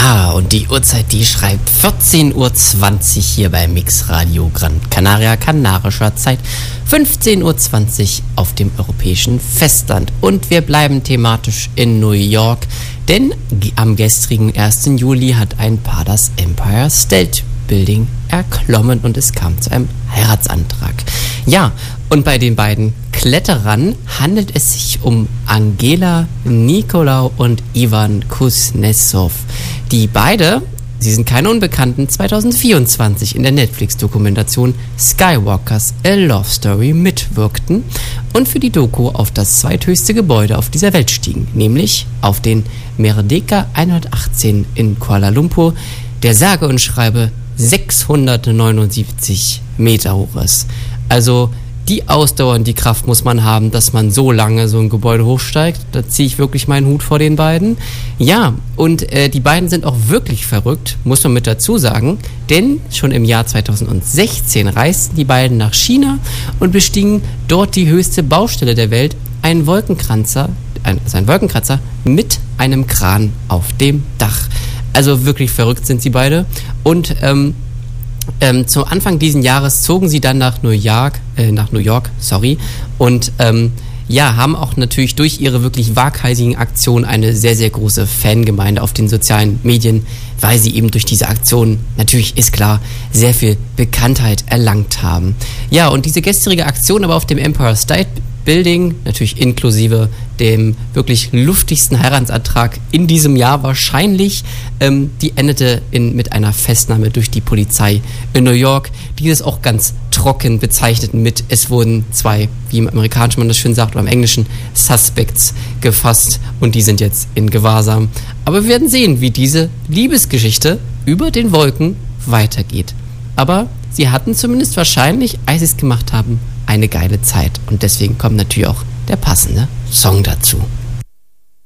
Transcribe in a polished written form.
Ja, und die Uhrzeit, die schreibt 14.20 Uhr hier bei Mix Radio Gran Canaria, kanarischer Zeit, 15.20 Uhr auf dem europäischen Festland. Und wir bleiben thematisch in New York, denn am gestrigen 1. Juli hat ein Paar das Empire State Building erklommen und es kam zu einem Heiratsantrag. Ja, und bei den beiden Kletterern handelt es sich um Angela Nikolaou und Ivan Kuznetsov, die beide, sie sind keine Unbekannten, 2024 in der Netflix-Dokumentation Skywalkers A Love Story mitwirkten und für die Doku auf das zweithöchste Gebäude auf dieser Welt stiegen, nämlich auf den Merdeka 118 in Kuala Lumpur, der sage und schreibe 679 Meter hoch ist. Also die Ausdauer und die Kraft muss man haben, dass man so lange so ein Gebäude hochsteigt. Da ziehe ich wirklich meinen Hut vor den beiden. Ja, und die beiden sind auch wirklich verrückt, muss man mit dazu sagen. Denn schon im Jahr 2016 reisten die beiden nach China und bestiegen dort die höchste Baustelle der Welt, einen Wolkenkratzer mit einem Kran auf dem Dach. Also wirklich verrückt sind sie beide. Und zu Anfang diesen Jahres zogen sie dann nach New York, und haben auch natürlich durch ihre wirklich waghalsigen Aktionen eine sehr, sehr große Fangemeinde auf den sozialen Medien, weil sie eben durch diese Aktionen, natürlich ist klar, sehr viel Bekanntheit erlangt haben. Ja, und diese gestrige Aktion aber auf dem Empire State Building, natürlich inklusive dem wirklich luftigsten Heiratsantrag in diesem Jahr wahrscheinlich, die endete mit einer Festnahme durch die Polizei in New York, die das auch ganz trocken bezeichneten mit, es wurden 2, wie im Amerikanischen man das schön sagt, oder im Englischen, Suspects gefasst und die sind jetzt in Gewahrsam. Aber wir werden sehen, wie diese Liebesgeschichte über den Wolken weitergeht. Aber sie hatten zumindest wahrscheinlich, als sie es gemacht haben, eine geile Zeit. Und deswegen kommt natürlich auch der passende Song dazu.